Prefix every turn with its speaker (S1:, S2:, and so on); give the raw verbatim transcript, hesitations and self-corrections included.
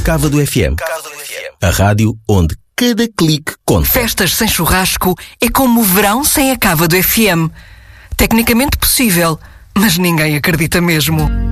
S1: Cava do F M. A rádio onde cada clique conta.
S2: Festas sem churrasco é como o verão sem a Cava do F M. Tecnicamente possível, mas ninguém acredita mesmo.